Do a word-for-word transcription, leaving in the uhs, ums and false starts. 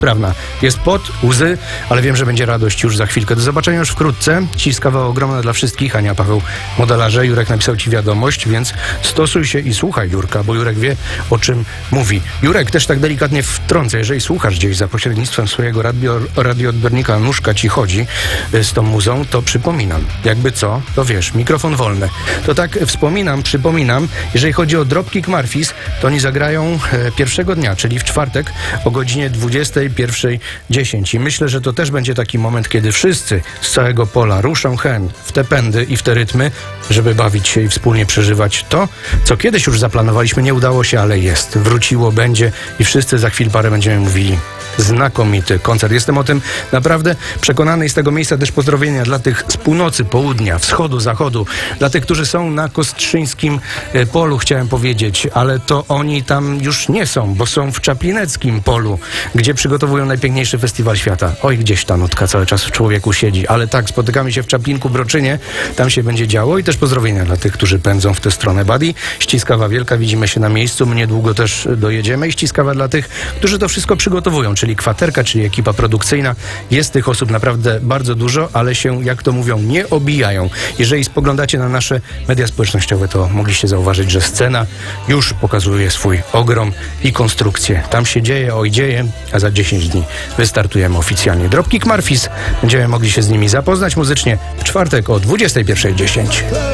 Prawna. Jest pot, łzy, ale wiem, że będzie radość już za chwilkę. Do zobaczenia już wkrótce. Ciskawa ogromna dla wszystkich. Ania, Paweł, modelarze. Jurek napisał ci wiadomość, więc stosuj się i słuchaj Jurka, bo Jurek wie, o czym mówi. Jurek też tak delikatnie wtrąca. Jeżeli słuchasz gdzieś za pośrednictwem swojego radio, radioodbiornika, nóżka ci chodzi z tą muzą, to przypominam. Jakby co, to wiesz, mikrofon wolny. To tak wspominam, przypominam, jeżeli chodzi o Dropkick Murphys, to oni zagrają e, pierwszego dnia, czyli w czwartek o godzinie dwudziestej pierwszej dziesięć. I myślę, że to też będzie taki moment, kiedy wszyscy z całego pola ruszą hen w te pędy i w te rytmy, żeby bawić się i wspólnie przeżywać to, co kiedyś już zaplanowaliśmy, nie udało się, ale jest. Wróciło, będzie i wszyscy za chwil parę będziemy mówili. Znakomity koncert. Jestem o tym naprawdę przekonany i z tego miejsca też pozdrowienia dla tych z północy, południa, wschodu, zachodu, dla tych, którzy są na Kostrzyńskim polu, chciałem powiedzieć, ale to oni tam już nie są, bo są w Czaplineckim polu, gdzie przygotowują najpiękniejszy festiwal świata. Oj, gdzieś ta nutka cały czas w człowieku siedzi, ale tak, spotykamy się w Czaplinku, Broczynie, tam się będzie działo i też pozdrowienia dla tych, którzy pędzą w tę stronę. Buddy, ściskawa wielka, widzimy się na miejscu, my niedługo też dojedziemy i ściskawa dla tych, którzy to wszystko przygotowują, czyli kwaterka, czyli ekipa produkcyjna. Jest tych osób naprawdę bardzo dużo, ale się, jak to mówią, nie obijają. Jeżeli spoglądacie na nasze media społecznościowe, to mogliście zauważyć, że scena już pokazuje swój ogrom i konstrukcję. Tam się dzieje, oj dzieje, a za dziesięć dni wystartujemy oficjalnie. Dropkick Murphys, będziemy mogli się z nimi zapoznać muzycznie w czwartek o dwudziestej pierwszej dziesięć.